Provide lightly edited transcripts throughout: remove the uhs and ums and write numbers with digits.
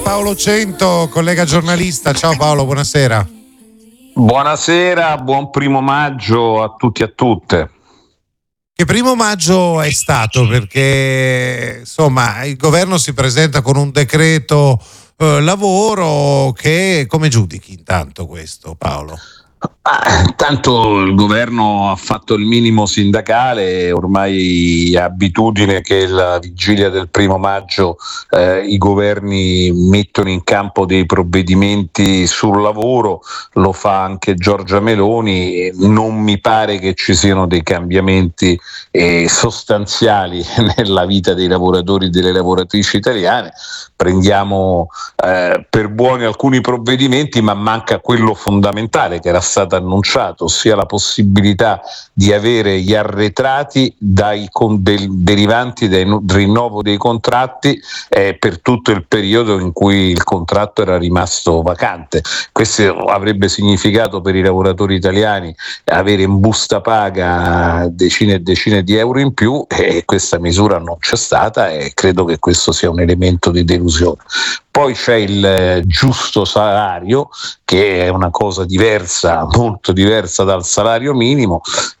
Paolo Cento, collega giornalista. Ciao Paolo, buonasera. Buonasera, buon primo maggio a tutti e a tutte. Che primo maggio è stato? Perché insomma il governo si presenta con un decreto lavoro che come giudichi intanto questo, Paolo? Tanto il governo ha fatto il minimo sindacale, ormai è abitudine che la vigilia del primo maggio i governi mettono in campo dei provvedimenti sul lavoro, lo fa anche Giorgia Meloni, non mi pare che ci siano dei cambiamenti sostanziali nella vita dei lavoratori e delle lavoratrici italiane. Prendiamo per buoni alcuni provvedimenti, ma manca quello fondamentale che era stato annunciato, ossia la possibilità di avere gli arretrati derivanti dal rinnovo dei contratti per tutto il periodo in cui il contratto era rimasto vacante. Questo avrebbe significato per i lavoratori italiani avere in busta paga decine e decine di euro in più, e questa misura non c'è stata, e credo che questo sia un elemento di delusione. Poi c'è il giusto salario, che è una cosa diversa, molto diversa dal salario minimo,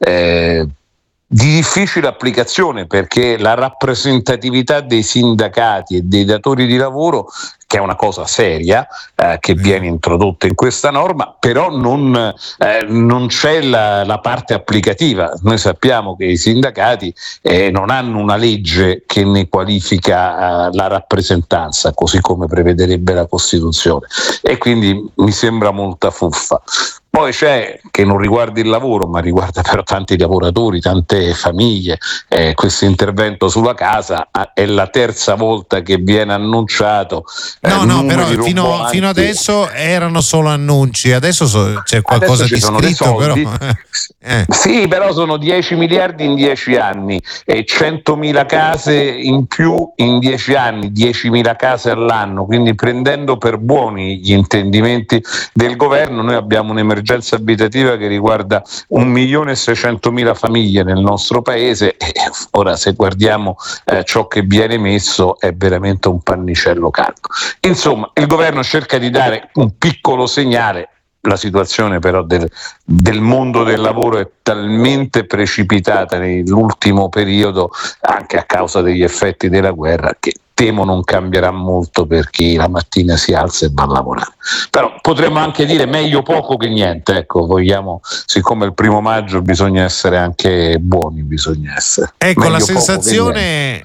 di difficile applicazione, perché la rappresentatività dei sindacati e dei datori di lavoro, che è una cosa seria, che viene introdotta in questa norma, però non c'è la parte applicativa. Noi sappiamo che i sindacati non hanno una legge che ne qualifica la rappresentanza, così come prevederebbe la Costituzione, e quindi mi sembra molta fuffa. Poi c'è, che non riguarda il lavoro, ma riguarda però tanti lavoratori, tante famiglie, questo intervento sulla casa è la terza volta che viene annunciato. No, però fino adesso erano solo annunci, adesso c'è qualcosa di scritto, però. Sì, però sono 10 miliardi in 10 anni e 100.000 case in più in 10 anni, 10.000 case all'anno, quindi prendendo per buoni gli intendimenti del governo, noi abbiamo un'emergenza abitativa che riguarda 1.600.000 famiglie nel nostro paese, e ora se guardiamo ciò che viene messo è veramente un pannicello caldo. Insomma, il governo cerca di dare un piccolo segnale. La situazione però del mondo del lavoro è talmente precipitata nell'ultimo periodo, anche a causa degli effetti della guerra, che temo non cambierà molto per chi la mattina si alza e va a lavorare. Però potremmo anche dire meglio poco che niente, ecco, siccome il primo maggio bisogna essere anche buoni, bisogna essere. Ecco, la sensazione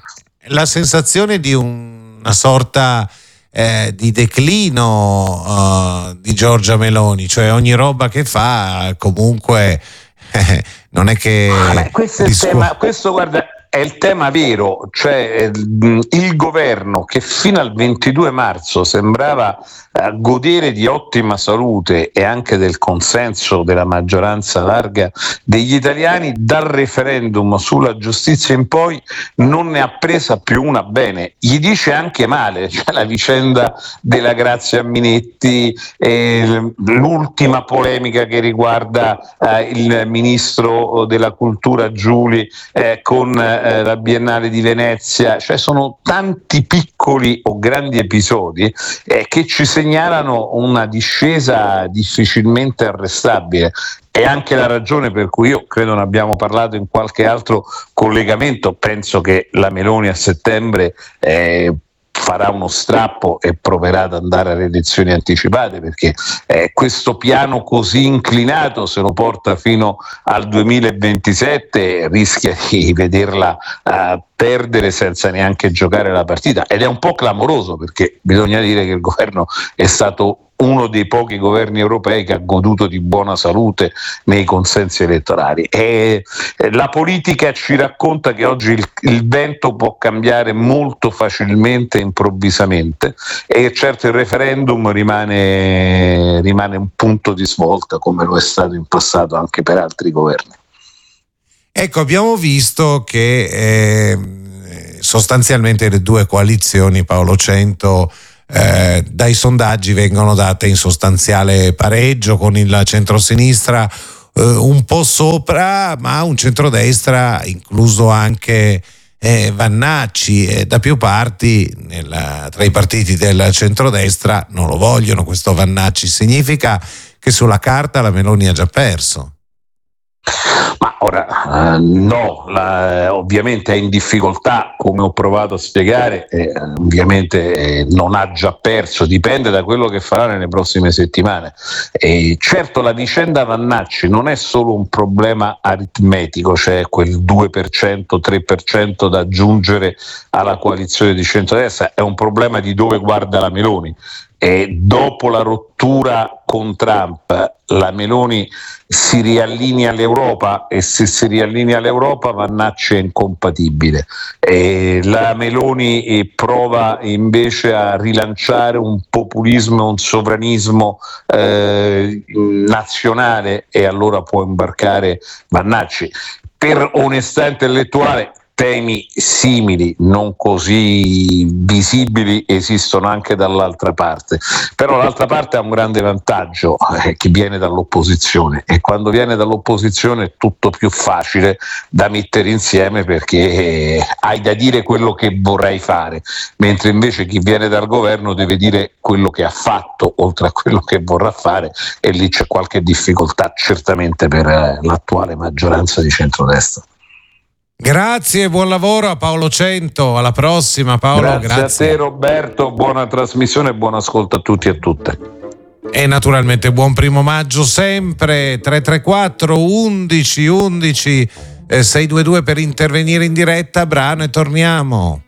di una sorta di declino di Giorgia Meloni, cioè ogni roba che fa comunque non è che questo è il tema, questo guarda è il tema vero, cioè il governo che fino al 22 marzo sembrava godere di ottima salute e anche del consenso della maggioranza larga degli italiani, dal referendum sulla giustizia in poi non ne ha presa più una bene. Gli dice anche male, cioè la vicenda della Grazia Minetti, l'ultima polemica che riguarda il ministro della cultura Giuli con la Biennale di Venezia, cioè sono tanti piccoli o grandi episodi che ci segnalano una discesa difficilmente arrestabile. È anche la ragione per cui io credo ne abbiamo parlato in qualche altro collegamento, penso che la Meloni a settembre farà uno strappo e proverà ad andare alle elezioni anticipate, perché questo piano così inclinato, se lo porta fino al 2027, rischia di vederla perdere senza neanche giocare la partita, ed è un po' clamoroso, perché bisogna dire che il governo è stato uno dei pochi governi europei che ha goduto di buona salute nei consensi elettorali, e la politica ci racconta che oggi il vento può cambiare molto facilmente, improvvisamente, e certo il referendum rimane un punto di svolta, come lo è stato in passato anche per altri governi. Ecco, abbiamo visto che sostanzialmente le due coalizioni, Paolo Cento, dai sondaggi vengono date in sostanziale pareggio, con il centrosinistra un po' sopra, ma un centrodestra, incluso anche Vannacci da più parti tra i partiti del centrodestra non lo vogliono questo Vannacci. Significa che sulla carta la Meloni ha già perso. Ma ora no, ovviamente è in difficoltà, come ho provato a spiegare, ovviamente non ha già perso, dipende da quello che farà nelle prossime settimane. Certo, la vicenda Vannacci non è solo un problema aritmetico, cioè quel 2%, 3% da aggiungere alla coalizione di centrodestra, è un problema di dove guarda la Meloni. E dopo la rottura con Trump la Meloni si riallinea all'Europa, e se si riallinea all'Europa Vannacci è incompatibile, e la Meloni prova invece a rilanciare un populismo, un sovranismo nazionale, e allora può imbarcare Vannacci. Per onestà intellettuale temi simili, non così visibili, esistono anche dall'altra parte, però l'altra parte ha un grande vantaggio, che viene dall'opposizione, e quando viene dall'opposizione è tutto più facile da mettere insieme, perché hai da dire quello che vorrai fare, mentre invece chi viene dal governo deve dire quello che ha fatto oltre a quello che vorrà fare, e lì c'è qualche difficoltà certamente per l'attuale maggioranza di centrodestra. Grazie, buon lavoro a Paolo Cento, alla prossima Paolo. Grazie a te Roberto, buona trasmissione e buon ascolto a tutti e a tutte. E naturalmente buon primo maggio sempre. 334 11 11 622 per intervenire in diretta. Brano e torniamo.